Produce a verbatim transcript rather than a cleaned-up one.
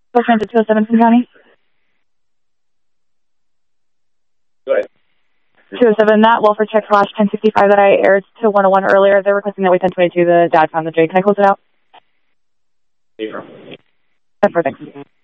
Full Transit two oh seven from County. Go ahead. two oh seven, that welfare check slash ten sixty-five that I aired to one oh one earlier, they're requesting that we ten twenty-two. The dad found the J. Can I close it out? April. That's perfect.